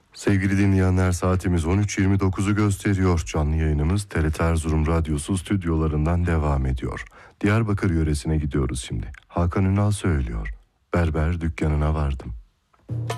Sevgili dinleyenler, saatimiz 13.29'u gösteriyor. Canlı yayınımız TRT Erzurum Radyosu stüdyolarından devam ediyor. Diyarbakır yöresine gidiyoruz şimdi. Hakan Ünal söylüyor. Berber dükkanına vardım.